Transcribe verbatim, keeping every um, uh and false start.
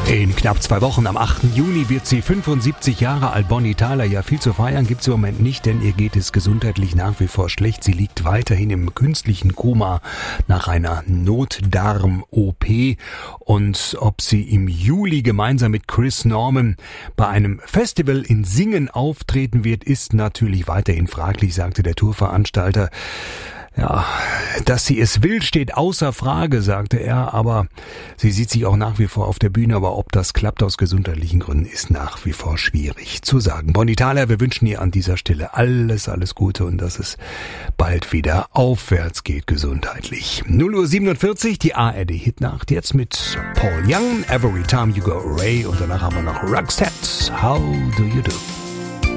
In knapp zwei Wochen, am achten Juni, wird sie fünfundsiebzig Jahre alt. Bonnie Tyler, ja, viel zu feiern gibt's im Moment nicht, denn ihr geht es gesundheitlich nach wie vor schlecht. Sie liegt weiterhin im künstlichen Koma nach einer Notdarm-O P. Und ob sie im Juli gemeinsam mit Chris Norman bei einem Festival in Singen auftreten wird, ist natürlich weiterhin fraglich, sagte der Tourveranstalter. Ja, dass sie es will, steht außer Frage, sagte er, aber sie sieht sich auch nach wie vor auf der Bühne, aber ob das klappt aus gesundheitlichen Gründen, ist nach wie vor schwierig zu sagen. Bonnie Tyler, wir wünschen ihr an dieser Stelle alles, alles Gute und dass es bald wieder aufwärts geht gesundheitlich. null Uhr siebenundvierzig, die A R D-Hitnacht, jetzt mit Paul Young, Every Time You Go Away, und danach haben wir noch Roxette, How Do You Do?